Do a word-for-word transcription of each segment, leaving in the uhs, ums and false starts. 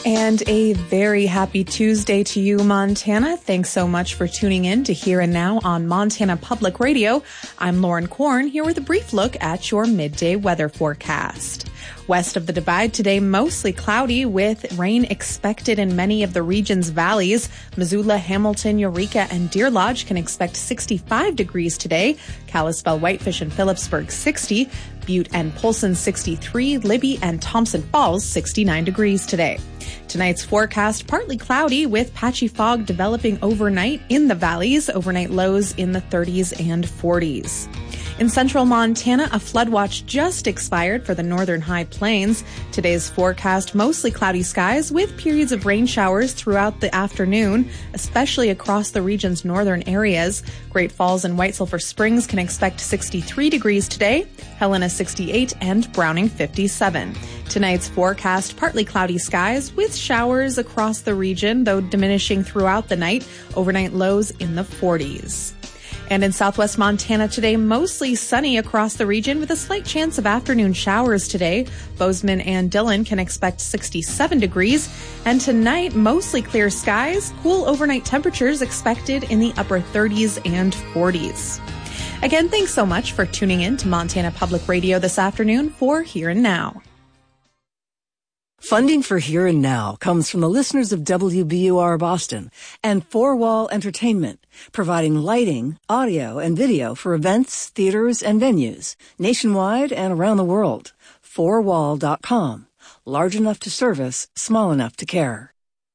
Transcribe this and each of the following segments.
And a very happy Tuesday to you, Montana. Thanks so much for tuning in to Here and Now on Montana Public Radio. I'm Lauren Korn, here with a brief look at your midday weather forecast. West of the Divide today, mostly cloudy with rain expected in many of the region's valleys. Missoula, Hamilton, Eureka, and Deer Lodge can expect sixty-five degrees today. Kalispell, Whitefish, and Phillipsburg, sixty. Butte and Polson, sixty-three. Libby and Thompson Falls, sixty-nine degrees today. Tonight's forecast, partly cloudy with patchy fog developing overnight in the valleys. Overnight lows in the thirties and forties. In central Montana, a flood watch just expired for the northern high plains. Today's forecast, mostly cloudy skies with periods of rain showers throughout the afternoon, especially across the region's northern areas. Great Falls and White Sulphur Springs can expect sixty-three degrees today, Helena sixty-eight, and Browning fifty-seven. Tonight's forecast, partly cloudy skies with showers across the region, though diminishing throughout the night. Overnight lows in the forties. And in southwest Montana today, mostly sunny across the region with a slight chance of afternoon showers today. Bozeman and Dillon can expect sixty-seven degrees. And tonight, mostly clear skies, cool overnight temperatures expected in the upper thirties and forties. Again, thanks so much for tuning in to Montana Public Radio this afternoon for Here and Now. Funding for Here and Now comes from the listeners of W B U R Boston and Four Wall Entertainment, providing lighting, audio, and video for events, theaters, and venues nationwide and around the world. four wall dot com. Large enough to service, small enough to care.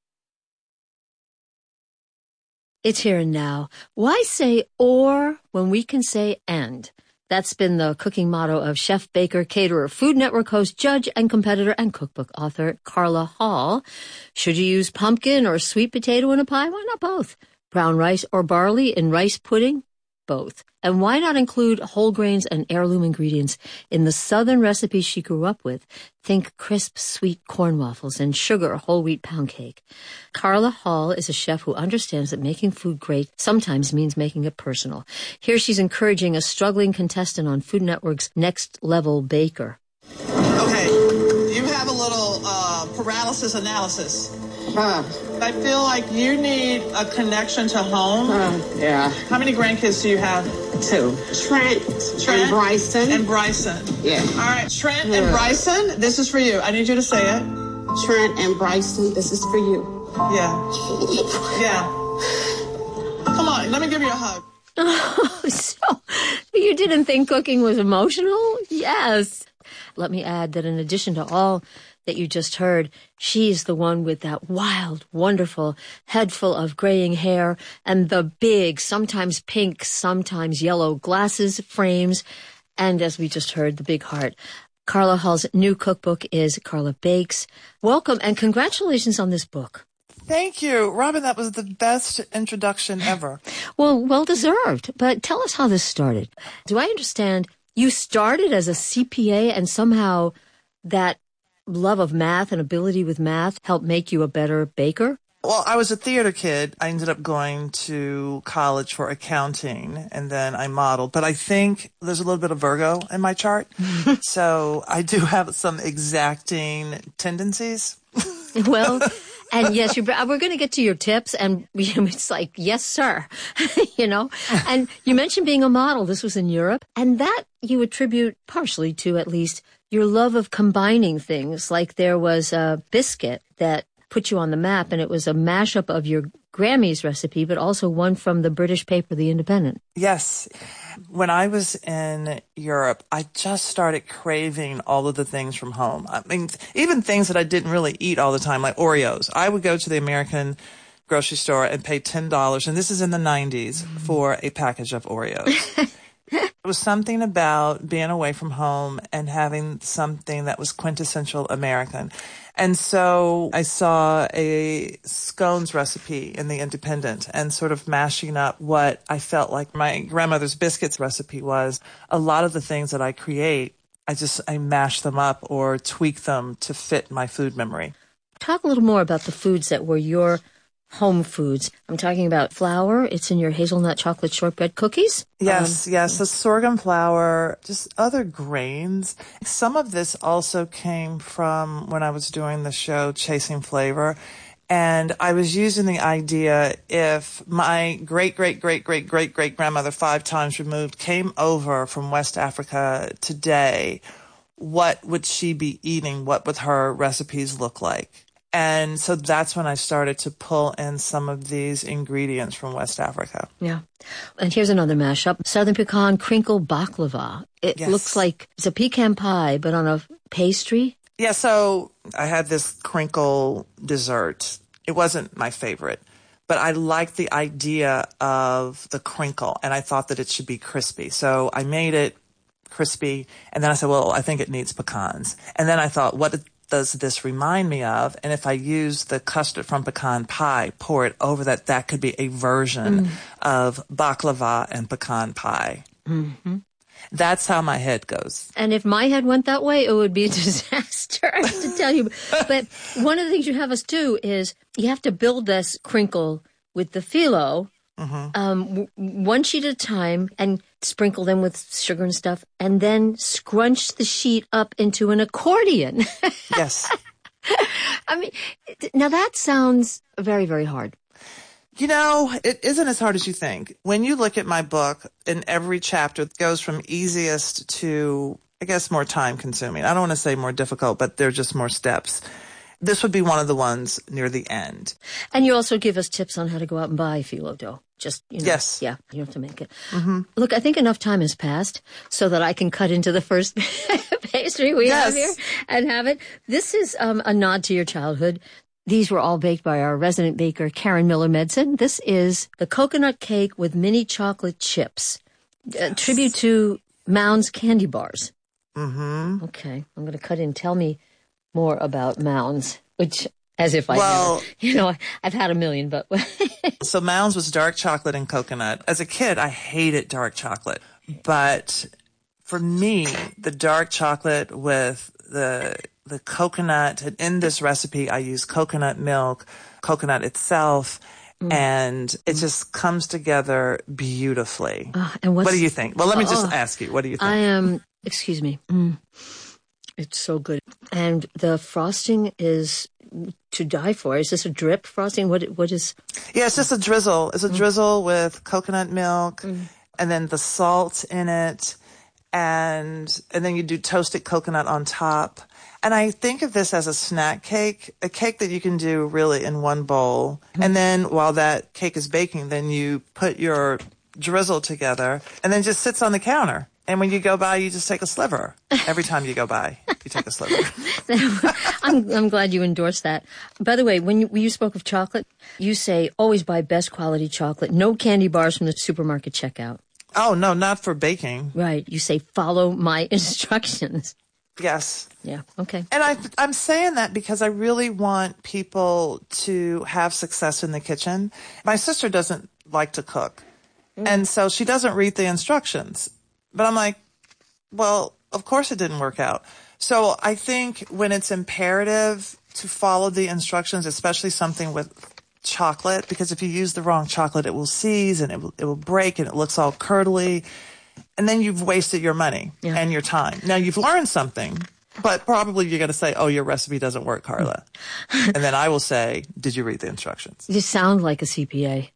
It's Here and Now. Why say or when we can say and? That's been the cooking motto of chef, baker, caterer, Food Network host, judge, and competitor, and cookbook author Carla Hall. Should you use pumpkin or sweet potato in a pie? Why not both? Brown rice or barley in rice pudding? Both. And why not include whole grains and heirloom ingredients in the southern recipes she grew up with? Think crisp, sweet corn waffles and sugar whole wheat pound cake. Carla Hall is a chef who understands that making food great sometimes means making it personal. Here she's encouraging a struggling contestant on Food Network's Next Level Baker. Okay, you have a little uh, paralysis analysis. Huh. I feel like you need a connection to home. Uh, yeah. How many grandkids do you have? Two. Trent, Trent and Bryson. And Bryson. Yeah. All right, Trent yeah. and Bryson, this is for you. I need you to say it. Trent and Bryson, this is for you. Yeah. Yeah. Come on, let me give you a hug. Oh, so you didn't think cooking was emotional? Yes. Let me add that in addition to all that you just heard, she's the one with that wild, wonderful head full of graying hair and the big, sometimes pink, sometimes yellow glasses, frames, and as we just heard, the big heart. Carla Hall's new cookbook is Carla Bakes. Welcome and congratulations on this book. Thank you. Robin, that was the best introduction ever. Well, well deserved. But tell us how this started. Do I understand you started as a C P A and somehow that love of math and ability with math helped make you a better baker? Well, I was a theater kid. I ended up going to college for accounting, and then I modeled. But I think there's a little bit of Virgo in my chart. So I do have some exacting tendencies. Well, and yes, you're, we're going to get to your tips, and it's like, yes, sir, you know. And you mentioned being a model. This was in Europe, and that you attribute partially to, at least, your love of combining things. Like there was a biscuit that put you on the map, and it was a mashup of your Grammy's recipe, but also one from the British paper, The Independent. Yes. When I was in Europe, I just started craving all of the things from home. I mean, even things that I didn't really eat all the time, like Oreos. I would go to the American grocery store and pay ten dollars, and this is in the nineties, mm-hmm. for a package of Oreos. It was something about being away from home and having something that was quintessential American. And so I saw a scones recipe in The Independent and sort of mashing up what I felt like my grandmother's biscuits recipe was. A lot of the things that I create, I just, I mash them up or tweak them to fit my food memory. Talk a little more about the foods that were your home foods. I'm talking about flour. It's in your hazelnut chocolate shortbread cookies. Yes, Um, yes. The sorghum flour, just other grains. Some of this also came from when I was doing the show Chasing Flavor. And I was using the idea, if my great, great, great, great, great, great grandmother, five times removed, came over from West Africa today, what would she be eating? What would her recipes look like? And so that's when I started to pull in some of these ingredients from West Africa. Yeah. And here's another mashup. Southern pecan crinkle baklava. It Yes. looks like it's a pecan pie, but on a pastry. Yeah, so I had this crinkle dessert. It wasn't my favorite, but I liked the idea of the crinkle, and I thought that it should be crispy. So I made it crispy, and then I said, well, I think it needs pecans. And then I thought, what does this remind me of? And if I use the custard from pecan pie, pour it over that, that could be a version mm. of baklava and pecan pie. Mm-hmm. That's how my head goes. And if my head went that way, it would be a disaster, I have to tell you. But one of the things you have us do is you have to build this crinkle with the phyllo, mm-hmm. um, w- one sheet at a time, and sprinkle them with sugar and stuff, and then scrunch the sheet up into an accordion. Yes. I mean, now that sounds very, very hard. You know, it isn't as hard as you think. When you look at my book, in every chapter, it goes from easiest to, I guess, more time-consuming. I don't want to say more difficult, but there are just more steps. This would be one of the ones near the end. And you also give us tips on how to go out and buy phyllo dough. Just, you know, yes. Yeah, you have to make it. Mm-hmm. Look, I think enough time has passed so that I can cut into the first pastry we yes. have here and have it. This is um, a nod to your childhood. These were all baked by our resident baker, Karen Miller-Medson. This is the coconut cake with mini chocolate chips. Yes. A tribute to Mounds candy bars. Mm-hmm. Okay, I'm going to cut in. Tell me more about Mounds, which, as if I well, never, you know, I've had a million, but. So Mounds was dark chocolate and coconut. As a kid, I hated dark chocolate. But for me, the dark chocolate with the the coconut, and in this recipe, I use coconut milk, coconut itself, mm. and it just comes together beautifully. Uh, and what do you think? Well, let me just oh, ask you. What do you think? I am, um, excuse me. Mm. It's so good. And the frosting is to die for. Is this a drip frosting? What? What is? Yeah, it's just a drizzle. It's a mm. drizzle with coconut milk, mm. and then the salt in it, and and then you do toasted coconut on top. And I think of this as a snack cake, a cake that you can do really in one bowl. Mm-hmm. And then while that cake is baking, then you put your drizzle together and then just sits on the counter. And when you go by, you just take a sliver. Every time you go by, you take a sliver. I'm, I'm glad you endorsed that. By the way, when you, when you spoke of chocolate, you say always buy best quality chocolate. No candy bars from the supermarket checkout. Oh, no, not for baking. Right. You say follow my instructions. Yes. Yeah. Okay. And I, I'm saying that because I really want people to have success in the kitchen. My sister doesn't like to cook. Mm. And so she doesn't read the instructions. But I'm like, well, of course it didn't work out. So I think when it's imperative to follow the instructions, especially something with chocolate, because if you use the wrong chocolate, it will seize and it will, it will break and it looks all curdly. And then you've wasted your money yeah. and your time. Now, you've learned something, but probably you're going to say, oh, your recipe doesn't work, Carla. And then I will say, did you read the instructions? You sound like a C P A.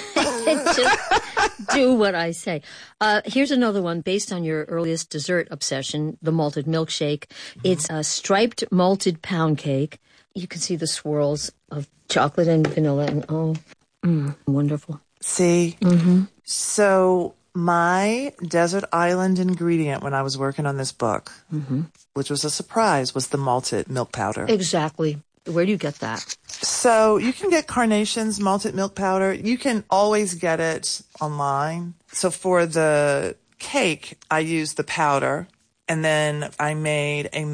Just do what I say. Uh, here's another one based on your earliest dessert obsession, the malted milkshake. Mm-hmm. It's a striped malted pound cake. You can see the swirls of chocolate and vanilla. And oh, mm, wonderful. See? Mm-hmm. So my desert island ingredient when I was working on this book, mm-hmm. which was a surprise, was the malted milk powder. Exactly. Where do you get that? So you can get Carnation's malted milk powder. You can always get it online. So for the cake, I used the powder, and then I made a